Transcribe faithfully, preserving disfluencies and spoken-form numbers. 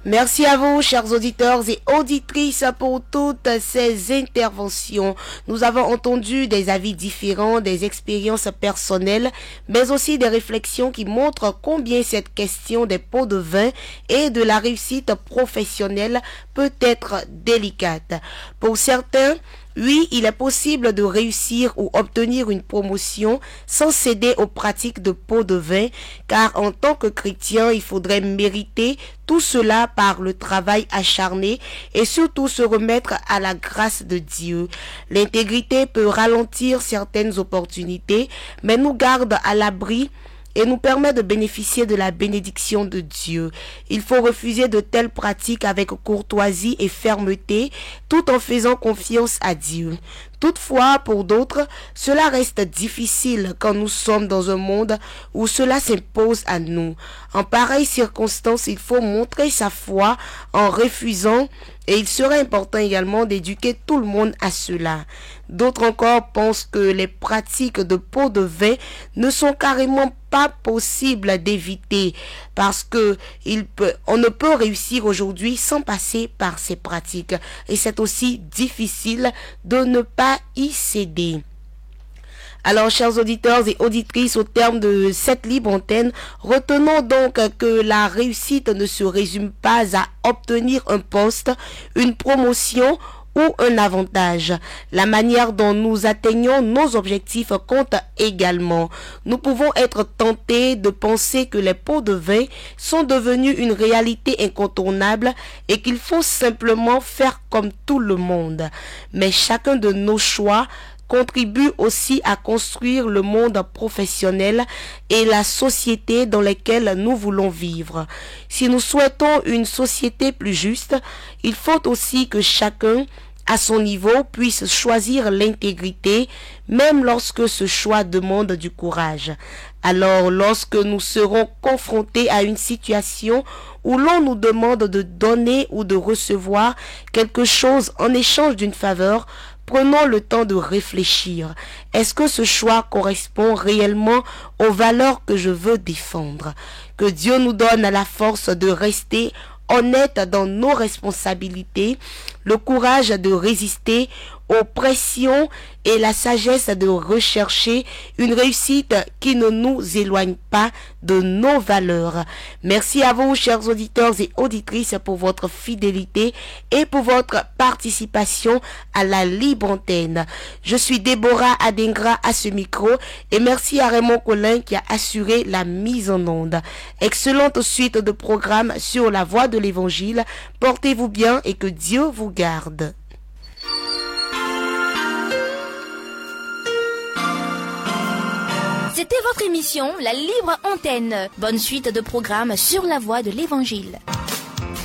Merci à vous, chers auditeurs et auditrices, pour toutes ces interventions. Nous avons entendu des avis différents, des expériences personnelles, mais aussi des réflexions qui montrent combien cette question des pots de vin et de la réussite professionnelle peut être délicate. Pour certains, oui, il est possible de réussir ou obtenir une promotion sans céder aux pratiques de pot de vin, car en tant que chrétien, il faudrait mériter tout cela par le travail acharné et surtout se remettre à la grâce de Dieu. L'intégrité peut ralentir certaines opportunités, mais nous garde à l'abri et nous permet de bénéficier de la bénédiction de Dieu. Il faut refuser de telles pratiques avec courtoisie et fermeté, tout en faisant confiance à Dieu. Toutefois, pour d'autres, cela reste difficile quand nous sommes dans un monde où cela s'impose à nous. En pareille circonstance, il faut montrer sa foi en refusant, et il serait important également d'éduquer tout le monde à cela. D'autres encore pensent que les pratiques de pot de vin ne sont carrément pas possibles d'éviter parce que il peut, on ne peut réussir aujourd'hui sans passer par ces pratiques. Et c'est aussi difficile de ne pas y céder. Alors, chers auditeurs et auditrices, au terme de cette libre antenne, retenons donc que la réussite ne se résume pas à obtenir un poste, une promotion ou un avantage. La manière dont nous atteignons nos objectifs compte également. Nous pouvons être tentés de penser que les pots de vin sont devenus une réalité incontournable et qu'il faut simplement faire comme tout le monde. Mais chacun de nos choix contribue aussi à construire le monde professionnel et la société dans laquelle nous voulons vivre. Si nous souhaitons une société plus juste, il faut aussi que chacun à son niveau puisse choisir l'intégrité, même lorsque ce choix demande du courage. Alors, lorsque nous serons confrontés à une situation où l'on nous demande de donner ou de recevoir quelque chose en échange d'une faveur, prenons le temps de réfléchir. Est-ce que ce choix correspond réellement aux valeurs que je veux défendre? Que Dieu nous donne la force de rester honnête dans nos responsabilités, le courage de résister aux pressions et la sagesse de rechercher une réussite qui ne nous éloigne pas de nos valeurs. Merci à vous, chers auditeurs et auditrices, pour votre fidélité et pour votre participation à la libre antenne. Je suis Déborah Adengra à ce micro et merci à Raymond Collin qui a assuré la mise en onde. Excellente suite de programmes sur la voie de l'évangile. Portez-vous bien et que Dieu vous garde. C'était votre émission La Libre Antenne. Bonne suite de programmes sur la voie de l'Évangile.